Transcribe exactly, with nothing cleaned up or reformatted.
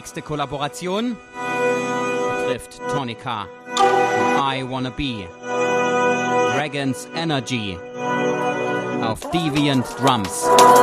nächste Kollaboration betrifft Tonika. I Wanna Be. Dragon's Energy auf Deviant Drums.